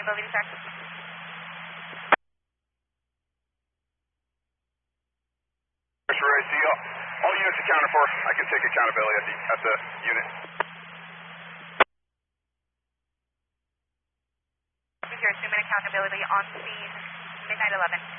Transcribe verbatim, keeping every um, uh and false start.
accountability check. Roy, see all, all units accounted for. I can take accountability at the, at the unit. You're assuming accountability on scene, midnight eleven.